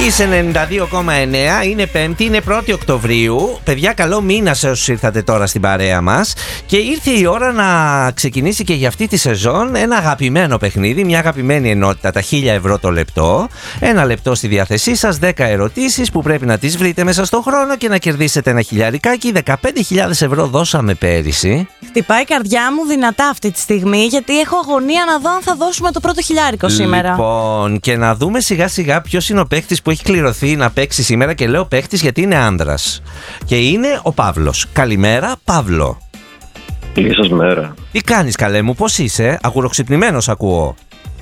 Είσαι 92,9, είναι Πέμπτη, είναι 1η Οκτωβρίου. Παιδιά, καλό μήνα σε όσους ήρθατε τώρα στην παρέα μας. Και ήρθε η ώρα να ξεκινήσει και για αυτή τη σεζόν ένα αγαπημένο παιχνίδι, μια αγαπημένη ενότητα, τα 1.000 ευρώ το λεπτό. Ένα λεπτό στη διάθεσή σας, 10 ερωτήσεις που πρέπει να τις βρείτε μέσα στον χρόνο και να κερδίσετε ένα χιλιαρικάκι. 15.000 ευρώ δώσαμε πέρυσι. Χτυπάει η καρδιά μου δυνατά αυτή τη στιγμή, γιατί έχω αγωνία να δω αν θα δώσουμε το πρώτο χιλιάρικο σήμερα. Λοιπόν, και να δούμε σιγά σιγά ποιος είναι ο παίκτης που έχει κληρωθεί να παίξει σήμερα. Και λέω παίκτης γιατί είναι άνδρας. Και είναι ο Παύλος. Καλημέρα, Παύλο. Καλή σας μέρα. Τι κάνεις, καλέ μου, πώς είσαι? Αγουροξυπνημένος ακούω.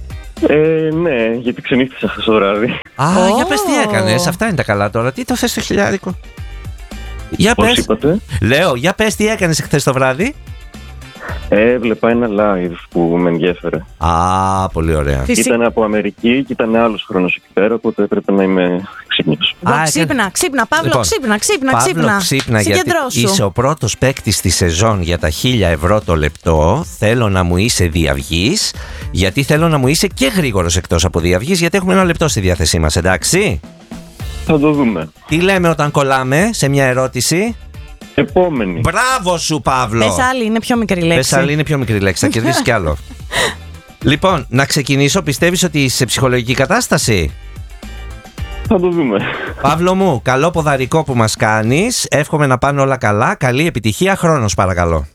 Ναι, γιατί ξενύχτησα χθες το βράδυ. Για πες τι έκανες, αυτά είναι τα καλά τώρα. Τι το θες το χιλιάρικο? Για Πώς πες. είπατε? Λέω, για πες τι έκανες χθες το βράδυ. Έβλεπα ένα live που με ενδιέφερε. Πολύ ωραία. Ήταν από Αμερική και ήταν άλλος χρόνος εκεί πέρα, οπότε έπρεπε να είμαι ξύπνιος. Ξύπνα, Παύλο, Λοιπόν, ξύπνα. Παύλο, ξύπνα, γιατί Συγκεντρώσου. είσαι ο πρώτος παίκτης στη σεζόν για τα 1.000 ευρώ το λεπτό. Θέλω να μου είσαι διαυγής, γιατί θέλω να μου είσαι και γρήγορος εκτός από διαυγής, γιατί έχουμε ένα λεπτό στη διάθεσή μας, εντάξει? Θα το δούμε. Τι λέμε όταν κολλάμε σε μια ερώτηση? Επόμενη. Μπράβο σου, Παύλο! Πες άλλη, είναι πιο μικρή λέξη. Πες άλλη, είναι πιο μικρή λέξη, θα κερδίσεις κι άλλο. Λοιπόν, να ξεκινήσω. Πιστεύεις ότι είσαι σε ψυχολογική κατάσταση? Θα το δούμε. Παύλο μου, καλό ποδαρικό που μας κάνεις. Εύχομαι να πάνε όλα καλά. Καλή επιτυχία. Χρόνος παρακαλώ.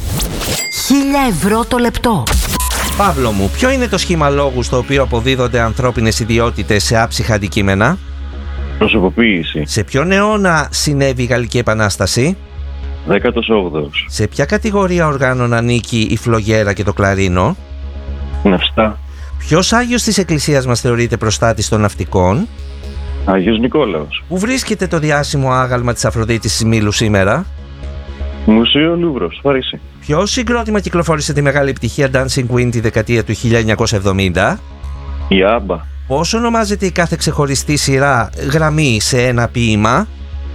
1.000 ευρώ το λεπτό. Παύλο μου, ποιο είναι το σχήμα λόγου στο οποίο αποδίδονται ανθρώπινες ιδιότητες σε άψυχα αντικείμενα? Προσωποποίηση. Σε ποιον αιώνα συνέβη η Γαλλική Επανάσταση? 18ος. Σε ποια κατηγορία οργάνων ανήκει η φλογέρα και το κλαρίνο? Ναυστά. Ποιος Άγιος της Εκκλησίας μας θεωρείται προστάτης των ναυτικών? Άγιος Νικόλαος. Πού βρίσκεται το διάσημο άγαλμα της Αφροδίτης της Μήλου σήμερα? Μουσείο Λούβρος, Παρίσι. Ποιο συγκρότημα κυκλοφόρησε τη μεγάλη επιτυχία Dancing Queen τη δεκαετία του 1970? Η Άμπα. Πώς ονομάζεται η κάθε ξεχωριστή σειρά γραμμή σε ένα ποίημα?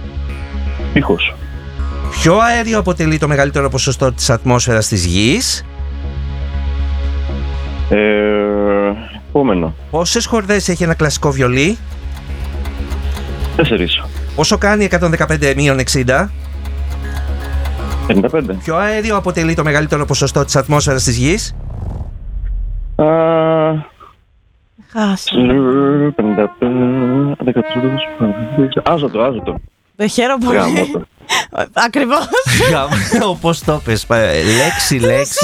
Ήχος. Ποιο αέριο αποτελεί το μεγαλύτερο ποσοστό της ατμόσφαιρας της Γης? Επόμενο. Πόσες χορδές έχει ένα κλασικό βιολί? 4. Πόσο κάνει 115 μείον 60? 55. Ποιο αέριο αποτελεί το μεγαλύτερο ποσοστό της ατμόσφαιρας της Γης? Χάσα. 55. Άζωτο. Δεν χαίρομαι πολύ. Γάμο. Ακριβώς. Όπως το πες, λέξη.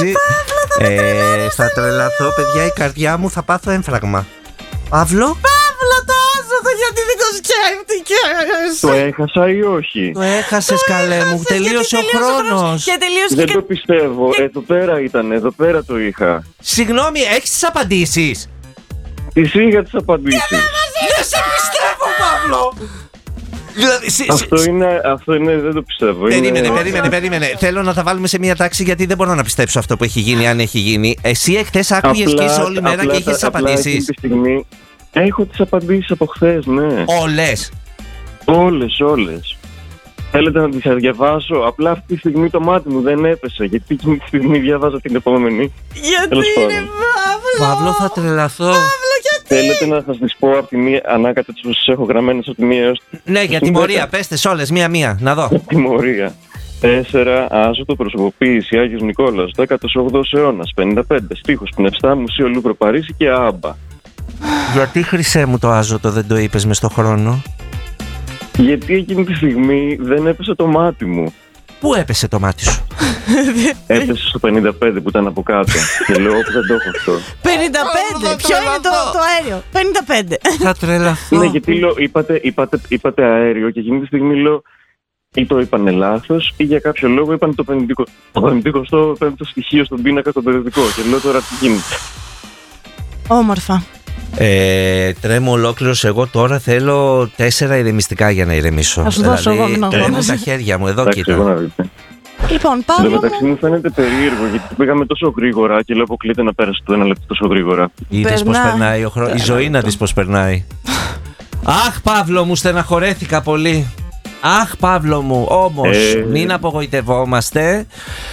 Θα τρελαθώ, παιδιά, η καρδιά μου θα πάθω έμφραγμα. Παύλο, το άζωτο, γιατί δεν το σκέφτηκες? Το έχασα ή όχι? το έχασες, καλέ μου, τελείωσε ο χρόνος. Και τελείωσε Δεν και... το πιστεύω. Εδώ πέρα ήταν, εδώ πέρα το είχα. Συγγνώμη, έχεις τις απαντήσεις? Τις είχα τις απαντήσεις. Δεν σε πιστεύω, Παύλο. Δηλαδή, Αυτό είναι, δεν το πιστεύω. Περίμενε. Θέλω να τα βάλουμε σε μια τάξη, γιατί δεν μπορώ να πιστέψω αυτό που έχει γίνει, αν έχει γίνει. Εσύ εχθές άκουγες και είσαι όλη μέρα και έχεις τις απαντήσεις? Τη στιγμή έχω τις απαντήσεις από χθες, ναι. Όλες. Όλες. Θέλετε να τις διαβάσω? Απλά αυτή τη στιγμή το μάτι μου δεν έπεσε, γιατί εκείνη τη στιγμή διαβάζα την επόμενη. Γιατί Τέλος πάντων. είναι Παύλο? Παύλο, θα τρελαθώ. Θέλετε να σας τις πω από τη μία, ανάκατα τις έχω γραμμένες από τη μία έως... Ναι, για τιμωρία, πες τις όλες, μία-μία, να δω. Τιμωρία. 4. Άζωτο, προσωποποίηση, Άγιος Νικόλαος, 18ος αιώνας, 55. Στίχος, Πνευστά, Μουσείο Λούβρο, Παρίσι και Άμπα. Γιατί, χρυσέ μου, το άζωτο δεν το είπες μες στο χρόνο? Γιατί εκείνη τη στιγμή δεν έπεσε το μάτι μου. Πού έπεσε το μάτι σου? Έπεσε στο 55 που ήταν από κάτω. Και λέω, δεν το έχω αυτό. 55. Ποιο είναι το αέριο? 55. Θα τρελαθώ. Ναι, γιατί λέω, είπατε αέριο και εκείνη τη στιγμή λέω, ή το είπανε λάθος, ή για κάποιο λόγο είπαν το 55ο στοιχείο στον πίνακα στο περιοδικό. Και λέω, τώρα τι γίνεται? Όμορφα. Τρέμω ολόκληρος. Εγώ τώρα θέλω 4 ηρεμιστικά για να ηρεμήσω. Θα σου δώσω εγώ μια τρέμω τα χέρια μου, εδώ κοίτα. Εγώ να δείτε. Λοιπόν, Εν τω Παύλο. μεταξύ μου φαίνεται περίεργο, γιατί πήγαμε τόσο γρήγορα και λέω, αποκλείται να πέρασε το 1 λεπτό τόσο γρήγορα. Είδες πως περνάει ο χρόνος? Η ζωή να δεις πως περνάει. Αχ, Παύλο μου, στεναχωρέθηκα πολύ. Αχ, Παύλο μου, όμως μην απογοητευόμαστε.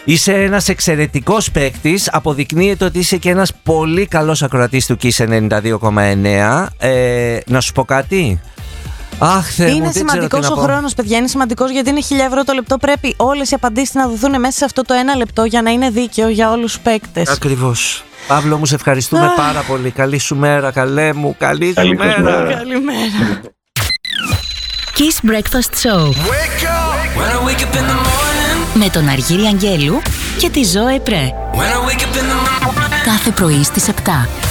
Είσαι ένας εξαιρετικός παίκτης. Αποδεικνύεται ότι είσαι και ένας πολύ καλός ακροατής του Kiss 92,9. Να σου πω κάτι. Αχ, Θεέ μου, Είναι σημαντικός ο χρόνος, παιδιά. Είναι σημαντικός γιατί είναι 1.000 ευρώ το λεπτό. Πρέπει όλες οι απαντήσεις να δοθούν μέσα σε αυτό το 1 λεπτό για να είναι δίκαιο για όλους τους παίκτες. Ακριβώς. Παύλο μου, σε ευχαριστούμε πάρα πολύ. Καλή σου μέρα, καλέ μου. Καλή σου μέρα. Καλημέρα. Kiss Breakfast Show. Wake up. When I wake up in the morning. Με τον Αργύρη Αγγέλου και τη Ζώε Πρέ. When I wake up in the morning. Κάθε πρωί στις 7.